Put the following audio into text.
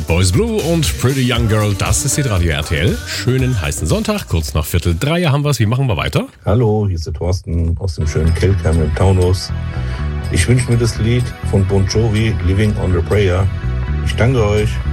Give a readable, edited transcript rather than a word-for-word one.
Boys Blue und Pretty Young Girl, das ist Radio RTL. Schönen heißen Sonntag, kurz nach 2:45 haben wir es. Wie machen wir weiter? Hallo, hier ist der Thorsten aus dem schönen Kelkheim im Taunus. Ich wünsche mir das Lied von Bon Jovi, Living on a Prayer. Ich danke euch.